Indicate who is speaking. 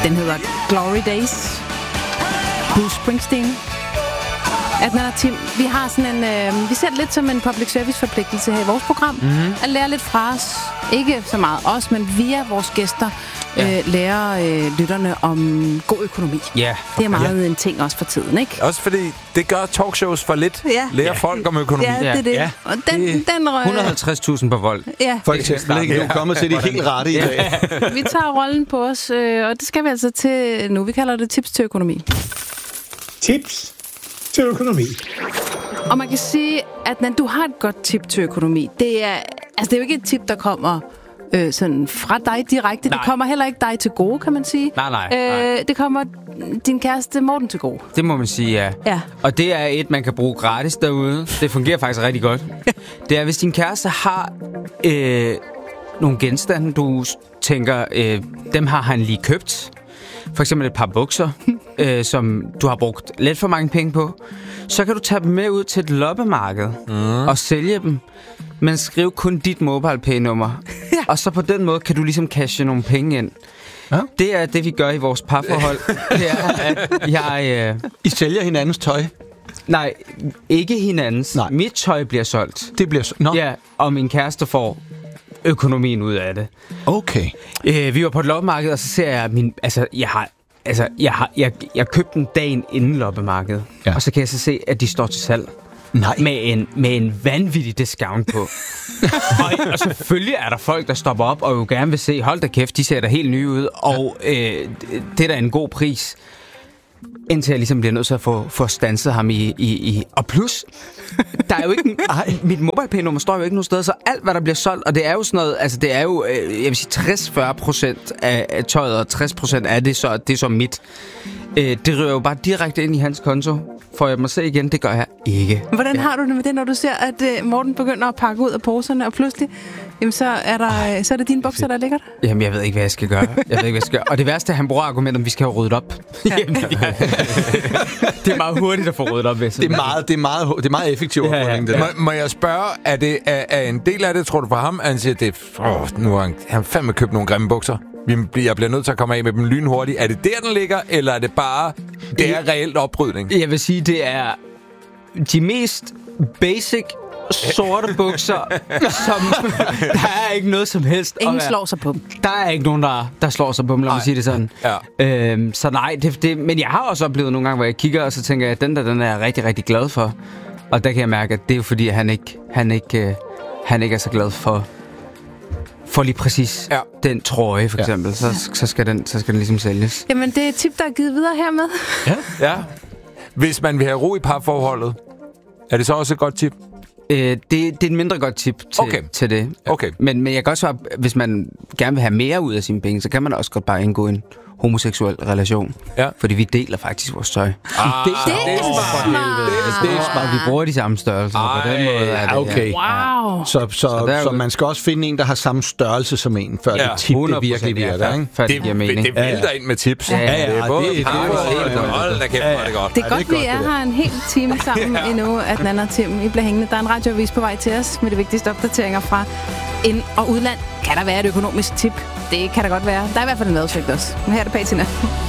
Speaker 1: Den hedder Glory Days. Bruce Springsteen. Adnan og Tim, vi har sådan en, vi ser det lidt som en public service forpligtelse her i vores program. At lære lidt fra os. Ikke så meget os, men via vores gæster lære lytterne om god økonomi.
Speaker 2: Ja.
Speaker 1: Det er meget en ting også for tiden, ikke?
Speaker 3: Også fordi det gør talkshows for lidt. Lærer folk om økonomi.
Speaker 1: Ja, det er det.
Speaker 2: Ja.
Speaker 1: Og den
Speaker 2: 150.000 på Volt.
Speaker 1: Ja.
Speaker 4: For eksempel, ikke? Du er kommet til det helt rette i dag.
Speaker 1: Vi tager rollen på os, og det skal vi altså til nu. Vi kalder det tips til økonomi.
Speaker 5: Tips til økonomi.
Speaker 1: Og man kan sige, at når du har et godt tip til økonomi, det er jo ikke et tip, der kommer sådan fra dig direkte.
Speaker 2: Nej.
Speaker 1: Det kommer heller ikke dig til gode, kan man sige.
Speaker 2: Nej.
Speaker 1: Det kommer din kæreste Morten til gode.
Speaker 2: Det må man sige, ja.
Speaker 1: Ja.
Speaker 2: Og det er et, man kan bruge gratis derude. Det fungerer faktisk rigtig godt. Det er, hvis din kæreste har nogle genstande, du tænker, dem har han lige købt. For eksempel et par bukser, som du har brugt lidt for mange penge på. Så kan du tage dem med ud til et loppemarked og sælge dem. Men skriv kun dit MobilePay-nummer. Ja. Og så på den måde kan du ligesom cashe nogle penge ind. Ja. Det er det, vi gør i vores parforhold. Det er, at
Speaker 4: I sælger hinandens tøj?
Speaker 2: Nej, ikke hinandens.
Speaker 4: Nej.
Speaker 2: Mit tøj bliver solgt.
Speaker 4: Det bliver
Speaker 2: Nå. Ja, og min kæreste får økonomien ud af det.
Speaker 4: Okay.
Speaker 2: Vi var på et loppemarked, og så ser jeg jeg købte den dagen inden loppemarkedet. Ja. Og så kan jeg så se, at de står til salg.
Speaker 4: Nej.
Speaker 2: Med en vanvittig discount på. og selvfølgelig er der folk, der stopper op og jo gerne vil se, hold da kæft, de ser da helt nye ud, og det er da en god pris. Indtil jeg ligesom bliver nødt til at få standset ham i... Og plus, der er jo ikke... mit MobilePay-nummer står jo ikke nogen steder, så alt, hvad der bliver solgt, og det er jo sådan noget... Altså, det er jo, jeg vil sige, 60-40% af tøjet, og 60% af det, så det er så mit. Det ryger jo bare direkte ind i hans konto. Får jeg mig se igen? Det gør jeg ikke.
Speaker 1: Hvordan har du det med det, når du ser, at Morten begynder at pakke ud af poserne, og pludselig, jamen, så er det dine bukser, der ligger der?
Speaker 2: Jamen, jeg ved ikke, hvad jeg skal gøre. Og det værste er, at han bruger argumentet, om vi skal have ryddet op. Ja. Det er meget hurtigt at få ryddet op.
Speaker 4: Det er meget effektivt.
Speaker 3: Må jeg spørge, er en del af det, tror du, for ham, at han siger, nu har han fandme købt nogle grimme bukser? Jeg bliver nødt til at komme af med dem lynhurtigt. Er det der, den ligger, eller er det bare... Det er reelt oprydning?
Speaker 2: Jeg vil sige, det er de mest basic sorte bukser, som... Der er ikke noget som helst.
Speaker 1: Ingen slår sig på dem.
Speaker 2: Der er ikke nogen, der slår sig på dem, lad mig sige det sådan.
Speaker 3: Ja.
Speaker 2: Så nej, men jeg har også oplevet nogle gange, hvor jeg kigger, og så tænker jeg, at den er jeg rigtig, rigtig glad for. Og der kan jeg mærke, at det er jo fordi, han ikke er så glad for lige præcis den trøje, for eksempel. Så skal den ligesom sælges.
Speaker 1: Jamen, det er et tip, der er givet videre hermed.
Speaker 3: Ja. Hvis man vil have ro i parforholdet, er det så også et godt tip?
Speaker 2: Det er et mindre godt tip til det.
Speaker 3: Okay.
Speaker 2: Men jeg kan også svare, hvis man gerne vil have mere ud af sine penge, så kan man også godt bare indgå en homoseksuel relation. Ja. Fordi vi deler faktisk vores tøj.
Speaker 1: Det er smart.
Speaker 2: Vi bruger de samme størrelser. På den måde er det,
Speaker 4: okay.
Speaker 1: Wow.
Speaker 4: Så man skal også finde en, der har samme størrelse som en, før det tip det virkelig virker, ikke?
Speaker 2: Det giver mening.
Speaker 3: Det vælter ind med tips.
Speaker 1: Ja.
Speaker 3: Det er både hold da kæft, hvor er det godt.
Speaker 1: Det er godt, vi er her en hel time sammen endnu, Adnan og Tim. I bliver hængende. Der er en radioavis på vej til os med de vigtigste opdateringer fra ind- og udland. Kan der være et økonomisk tip? Det kan der godt være. Der er i hvert fald en madsøgt også. Her er det Patina.